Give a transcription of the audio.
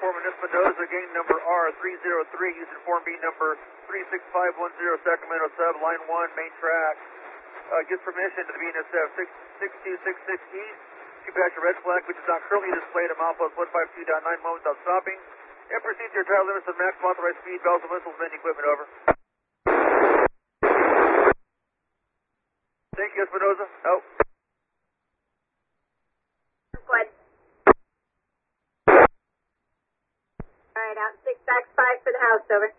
Foreman Espinosa, gang number R303, using Form B number 36510, Sacramento Sub, line 1, main track. Gives permission to the BNSF 6266 East to pass your red flag, which is not currently displayed at milepost 152.9 moments without stopping. And proceed to your tire limits and maximum authorized speed, bells and whistles, and equipment, over. Thank you, Espinosa. Out. Good. All right, out 6 back 5 for the house, over.